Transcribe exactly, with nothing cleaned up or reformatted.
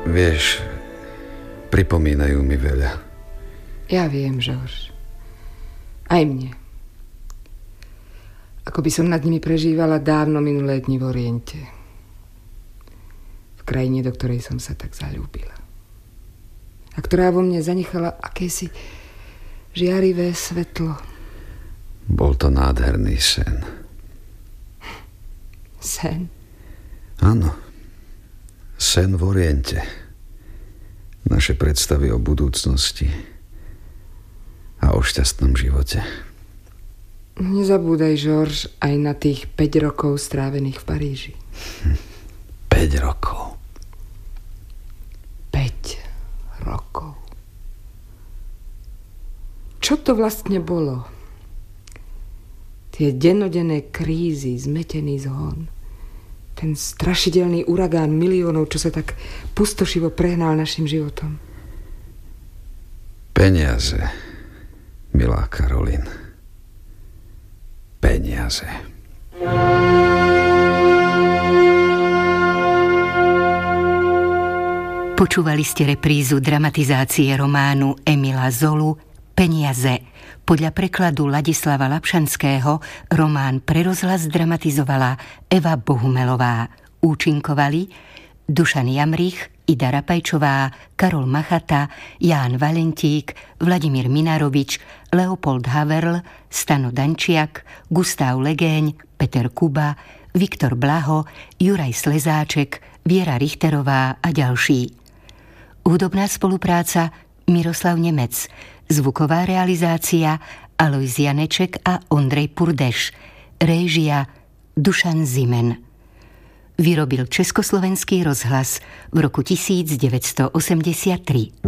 Vieš, pripomínajú mi veľa. Ja viem, Žorž. Aj mne. Ako by som nad nimi prežívala dávno minulé dni v Oriente. V krajine, do ktorej som sa tak zaľúbila. A ktorá vo mne zanechala akési žiarivé svetlo. Bol to nádherný sen. Sen? Áno. Sen v Oriente. Naše predstavy o budúcnosti a o šťastnom živote. Nezabúdaj, Žorž, aj na tých päť rokov strávených v Paríži. Hm. päť rokov. päť rokov. Čo to vlastne bolo? Tie dennodenné krízy, zmetený zhon. Ten strašidelný uragán miliónov, čo sa tak pustošivo prehnal našim životom. Peniaze, milá Karolín. Peniaze. Počúvali ste reprízu dramatizácie románu Emila Zolu Peniaze. Podľa prekladu Ladislava Lapšanského román pre rozhlas dramatizovala Eva Bohumelová. Účinkovali Dušan Jamrich, Ida Rapajčová, Karol Machata, Ján Valentík, Vladimír Minarovič, Leopold Haverl, Stano Dančiak, Gustav Legéň, Peter Kuba, Viktor Blaho, Juraj Slezáček, Viera Richterová a ďalší. Hudobná spolupráca Miroslav Nemec, zvuková realizácia Alojz Janeček a Ondrej Purdeš, réžia Dušan Zimen. Vyrobil Československý rozhlas v roku devätnásť osemdesiattri.